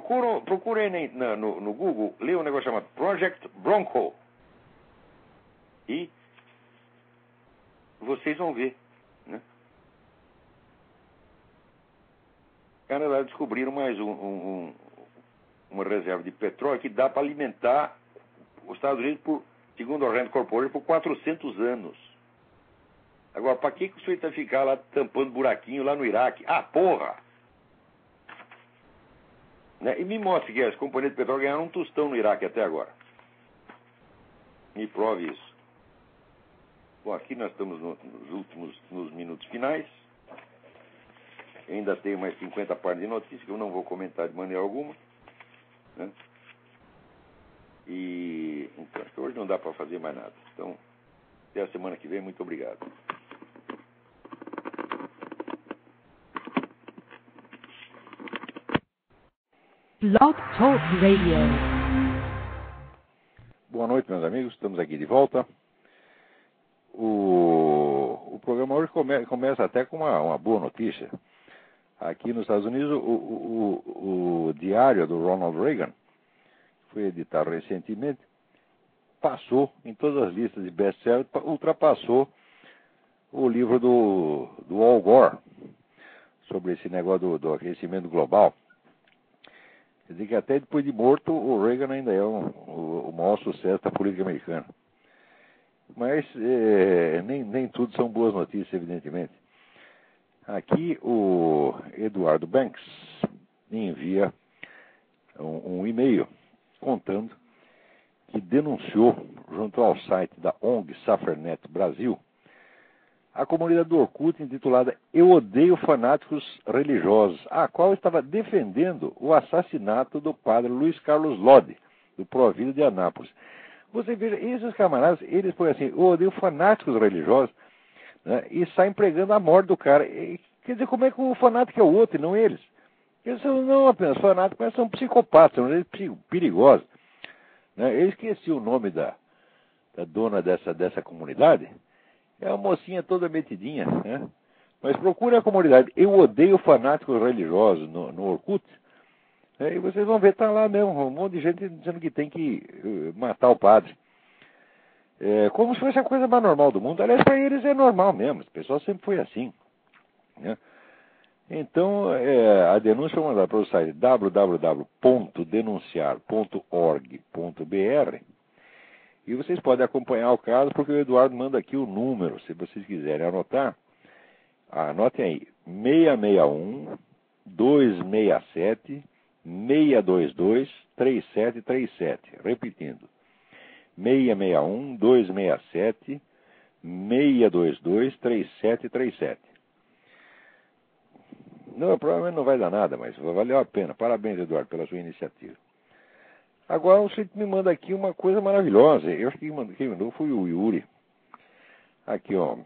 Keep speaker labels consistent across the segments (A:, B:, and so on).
A: Procurem no Google, lê um negócio chamado Project Bronco. E vocês vão ver, né? Canadá descobriram mais uma reserva de petróleo que dá para alimentar os Estados Unidos, segundo a Rand Corporation, por 400 anos. Agora, para que o senhor vai ficar lá tampando buraquinho lá no Iraque? Ah, porra! Né? E me mostre que as companhias de petróleo ganharam um tostão no Iraque até agora. Me prove isso. Bom, aqui nós estamos nos minutos finais. Eu ainda tenho mais 50 páginas de notícias que eu não vou comentar de maneira alguma, né? E então, acho que hoje não dá para fazer mais nada. Então, até a semana que vem. Muito obrigado.
B: Blog Talk Radio.
A: Boa noite, meus amigos. Estamos aqui de volta. O programa hoje começa até com uma boa notícia. Aqui nos Estados Unidos, o diário do Ronald Reagan, que foi editado recentemente, passou em todas as listas de best-sellers, ultrapassou o livro do Al Gore, sobre esse negócio do aquecimento global. Quer dizer que até depois de morto, o Reagan ainda é o maior sucesso da política americana. Mas nem tudo são boas notícias, evidentemente. Aqui o Eduardo Banks envia um e-mail contando que denunciou junto ao site da ONG SufferNet Brasil a comunidade do Orkut intitulada Eu Odeio Fanáticos Religiosos, a qual estava defendendo o assassinato do padre Luiz Carlos Lodi, do Provida de Anápolis. Você veja, esses camaradas, eles põem assim, eu odeio fanáticos religiosos, né, e saem pregando a morte do cara. Quer dizer, como é que o fanático é o outro e não eles? Eles são não apenas fanáticos, mas são psicopatas, são perigosos. Né? Eu esqueci o nome da dona dessa comunidade. É uma mocinha toda metidinha, né? Mas procure a comunidade Eu Odeio Fanáticos Religiosos no Orkut, e vocês vão ver, está lá mesmo, um monte de gente dizendo que tem que matar o padre. Como se fosse a coisa mais normal do mundo. Aliás, para eles é normal mesmo, o pessoal sempre foi assim, né? Então, a denúncia é mandada para o site www.denunciar.org.br e vocês podem acompanhar o caso, porque o Eduardo manda aqui o número, se vocês quiserem anotar. Anotem aí, 661-267-622-3737. Repetindo, 661-267-622-3737. Não, provavelmente não vai dar nada, mas valeu a pena. Parabéns, Eduardo, pela sua iniciativa. Agora você me manda aqui uma coisa maravilhosa. Eu acho que quem mandou foi o Yuri. Aqui, ó.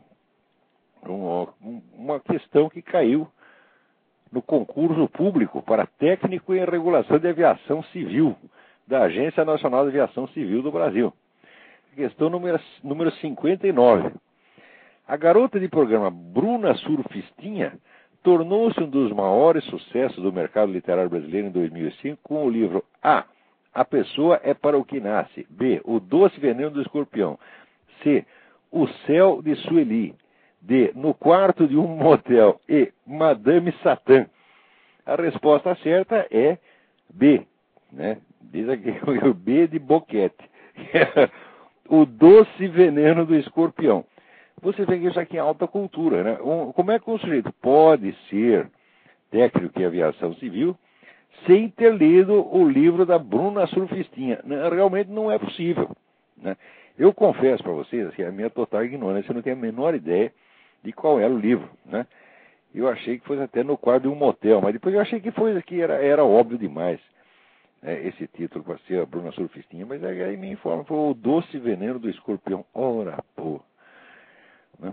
A: Uma questão que caiu no concurso público para técnico em regulação de aviação civil da Agência Nacional de Aviação Civil do Brasil. Questão número 59. A garota de programa Bruna Surfistinha tornou-se um dos maiores sucessos do mercado literário brasileiro em 2005 com o livro A Pessoa é para o que Nasce. B. O Doce Veneno do Escorpião. C. O Céu de Sueli. D. No Quarto de um Motel. E. Madame Satã. A resposta certa é B, né? Diz aqui o B de boquete. O Doce Veneno do Escorpião. Você vê que isso aqui é alta cultura, né? Como é que um sujeito pode ser técnico em aviação civil sem ter lido o livro da Bruna Surfistinha? Realmente não é possível, né? Eu confesso para vocês, assim, a minha total ignorância, eu não tenho a menor ideia de qual era o livro, né? Eu achei que fosse até No Quarto de um Motel, mas depois eu achei que era óbvio demais, né, esse título para ser a Bruna Surfistinha, mas aí me informa, foi O Doce Veneno do Escorpião. Ora, pô. Né?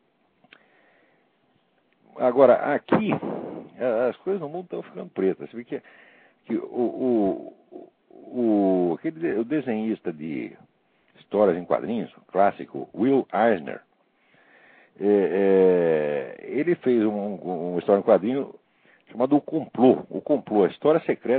A: Agora, aqui, as coisas no mundo estão ficando pretas. Você vê que o desenhista de histórias em quadrinhos, o clássico Will Eisner, ele fez uma história em quadrinho chamada O Complô, a história secreta